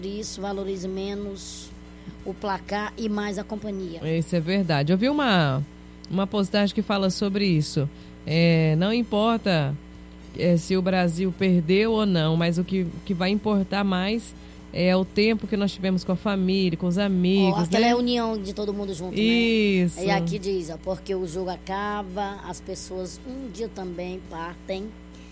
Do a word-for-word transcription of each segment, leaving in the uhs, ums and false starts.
isso, valorize menos o placar e mais a companhia. Isso é verdade. Eu vi uma, uma postagem que fala sobre isso. É, não importa é, se o Brasil perdeu ou não, mas o que, que vai importar mais é o tempo que nós tivemos com a família, com os amigos. Oh, aquela né? é a união de todo mundo junto, isso. né? E aqui diz, ó, porque o jogo acaba, as pessoas um dia também partem,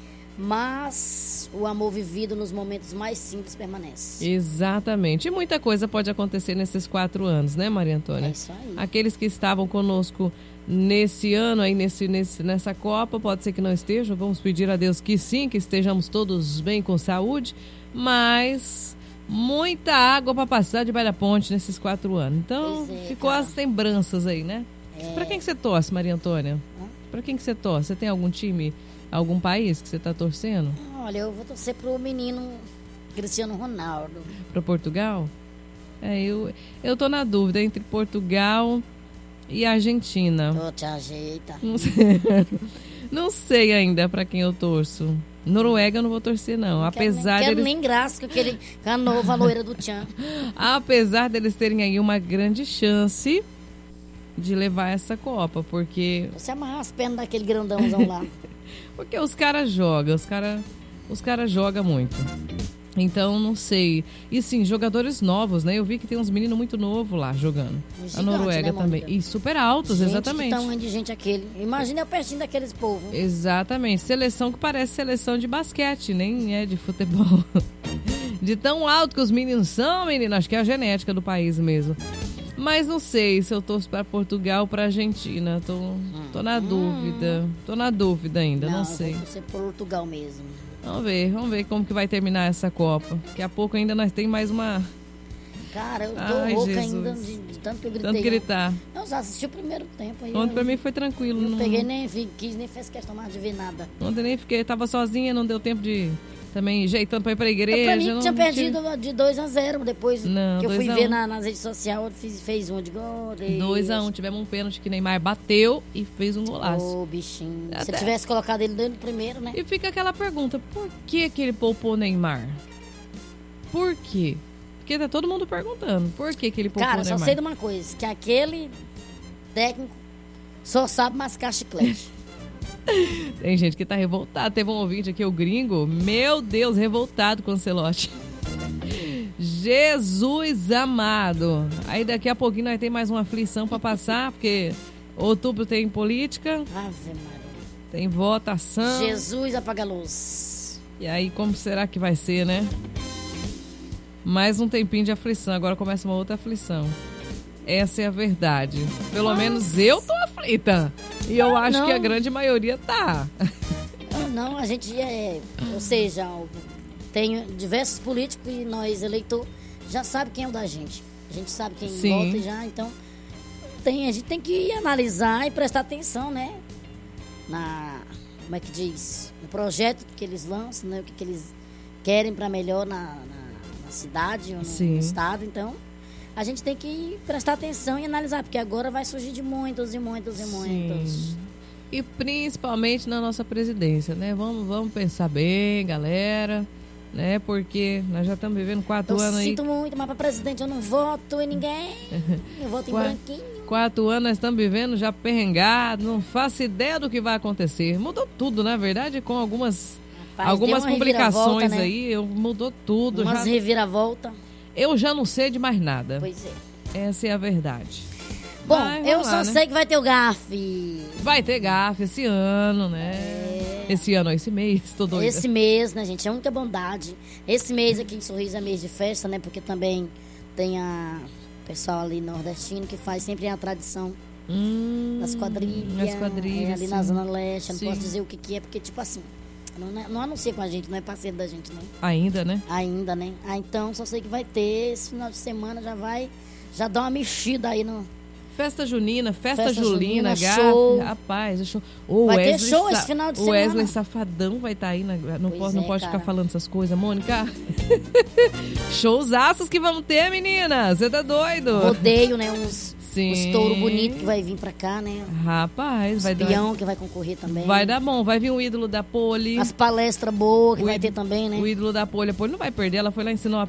mas o amor vivido nos momentos mais simples permanece. Exatamente. E muita coisa pode acontecer nesses quatro anos, né, Maria Antônia? É isso aí. Aqueles que estavam conosco nesse ano, aí nesse, nesse, nessa Copa, pode ser que não estejam. Vamos pedir a Deus que sim, que estejamos todos bem com saúde, mas muita água para passar debaixo da ponte nesses quatro anos. Então, é, ficou cara. As lembranças aí, né? É. Para quem que você torce, Maria Antônia? Para quem que você torce? Você tem algum time, algum país que você está torcendo? Olha, eu vou torcer pro menino Cristiano Ronaldo. Para Portugal? É, eu, eu tô na dúvida entre Portugal e Argentina. Ô, te ajeita. Não sei, não sei ainda para quem eu torço. Noruega eu não vou torcer, não. Não Apesar quero nem, deles... quero nem graça com aquele com a nova loira do Tchan. Apesar deles terem aí uma grande chance de levar essa Copa, porque... Você amarrar as pernas daquele grandãozão lá. Porque os caras jogam, os caras os cara jogam muito. Então, não sei. E sim, jogadores novos, né? Eu vi que tem uns meninos muito novos lá jogando. Gigante, a Noruega, né, também. E super altos, gente, exatamente. Que tamanho de gente aquele. Imagina eu pertinho daqueles povos. Exatamente. Seleção que parece seleção de basquete, nem é de futebol. De tão alto que os meninos são, menino. Acho que é a genética do país mesmo. Mas não sei se eu torço para Portugal ou para Argentina. Tô, tô na hum. dúvida. Tô na dúvida ainda, não, não sei. Vou torcer Portugal mesmo. Vamos ver, vamos ver como que vai terminar essa Copa. Daqui a pouco ainda nós temos mais uma... Cara, eu tô Ai, louca Jesus. ainda de, de tanto que eu gritei. Tanto gritar. Eu já assisti o primeiro tempo. Aí Ontem eu, pra mim foi tranquilo. Eu não peguei, nem vi, quis, nem fez questão mais de ver nada. Ontem nem fiquei, tava sozinha, não deu tempo de... Também jeitando pra ir pra igreja. Pra mim não, tinha não perdido de dois a zero. Depois não, que eu fui a ver um. na, nas redes sociais, eu fiz, fez um de gol. dois a um, tivemos um pênalti que Neymar bateu e fez um golaço. Ô, oh, bichinho. Até. Se eu tivesse colocado ele dentro do primeiro, né? E fica aquela pergunta, por que que ele poupou Neymar? Por quê? Porque tá todo mundo perguntando, por que que ele poupou Cara, Neymar? só sei de uma coisa, que aquele técnico só sabe mascar chiclete. Tem gente que tá revoltada. Teve um ouvinte aqui, o gringo, meu Deus, revoltado com o Ancelotti. Jesus amado. Aí daqui a pouquinho nós temos mais uma aflição pra passar, porque outubro tem política. Ave Maria. Tem votação. Jesus apaga a luz. E aí como será que vai ser, né? Mais um tempinho de aflição, agora começa uma outra aflição. Essa é a verdade. Pelo Nossa. menos eu tô aflita. E eu acho não. que a grande maioria tá. Não, a gente é... Ou seja, tem diversos políticos e nós, eleitor, já sabe quem é o da gente. A gente sabe quem Sim. vota já, então... Tem, a gente tem que analisar e prestar atenção, né? Na... Como é que diz? No projeto que eles lançam, né? O que, que eles querem para melhor na, na, na cidade ou no, no estado, então... A gente tem que prestar atenção e analisar, porque agora vai surgir de muitos e muitos e muitos. Sim. E principalmente na nossa presidência, né? Vamos, vamos pensar bem, galera, né? Porque nós já estamos vivendo quatro eu anos aí. Eu sinto muito, mas para presidente eu não voto em ninguém. Eu voto em quatro, branquinho. Quatro anos nós estamos vivendo já perrengado, não faço ideia do que vai acontecer. Mudou tudo, na verdade, com algumas, Rapaz, algumas publicações, né? Aí, eu, mudou tudo. Umas já... reviravolta. Eu já não sei de mais nada. Pois é. Essa é a verdade. Bom, vai eu rolar, só né? sei que vai ter o G A F. Vai ter G A F esse ano, né? É. Esse ano, esse mês, tô doida. Esse mês, né, gente? É a única bondade. Esse mês aqui em Sorriso é mês de festa, né? Porque também tem a pessoal ali nordestino que faz sempre a tradição hum, das quadrilhas. Das quadrilhas, é, ali sim. na Zona Leste. Eu não Sim. posso dizer o que, que é, porque, tipo assim... Não, não anuncia com a gente, não é parceiro da gente, não. Ainda, né? Ainda, né? Ah, então só sei que vai ter. Esse final de semana já vai... Já dá uma mexida aí no... Festa junina, festa, festa julina, junina, G A F. show. Rapaz, o show. O vai Wesley ter show Sa... esse final de o semana. Wesley Safadão vai estar tá aí. Na... Não, Pois pode, não é, pode cara. ficar falando essas coisas, Mônica. Showzaços que vamos ter, meninas. Você tá doido? Rodeio, né? Uns, Sim. uns touro bonito que vai vir pra cá, né? Rapaz, vai dar. Espião que vai concorrer também. Vai dar bom. Vai vir o ídolo da Poli. As palestras boas que o vai ídolo, ter também, né? O ídolo da Poli. A Poli não vai perder. Ela foi lá e ensinou a